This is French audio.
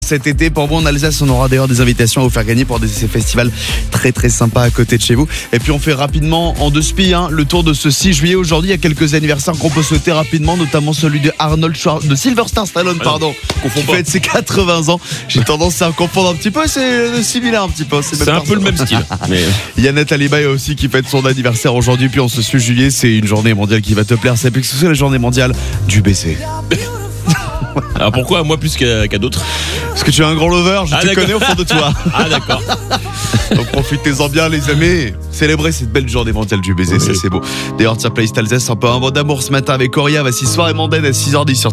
cet été pour vous en Alsace. On aura d'ailleurs des invitations à vous faire gagner pour des festivals très très sympas à côté de chez vous. Et puis on fait rapidement en deux spies le tour de ce 6 juillet. Aujourd'hui, il y a quelques anniversaires qu'on peut souhaiter rapidement, notamment celui de de Sylvester Stallone, qui fête ses 80 ans. J'ai tendance à confondre un petit peu, c'est similaire un petit peu. C'est un peu le même style. Mais... Il y a Nathalie Baye aussi qui fête son anniversaire aujourd'hui. Puis en ce 6 juillet, c'est une journée mondiale qui va te plaire. C'est la journée mondiale du baiser. Alors pourquoi moi plus qu'à d'autres? Parce que tu es un grand lover, je te connais au fond de toi. Ah d'accord. Donc profitez-en bien les amis. Célébrez cette belle journée mondiale du baiser, ça c'est beau. D'ailleurs tiens, Playlist Alsace, un peu un mot d'amour ce matin avec Coria, voici Soirée mondaine à 6h10 sur